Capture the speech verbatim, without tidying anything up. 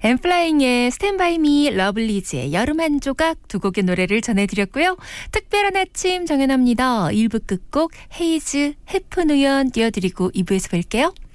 엠플라잉의 스탠 바이 미, 러블리즈의 여름 한 조각 두 곡의 노래를 전해드렸고요. 특별한 아침 정연합니다. 일 부 끝곡 헤이즈 해픈 우연 띄워드리고 이 부에서 뵐게요.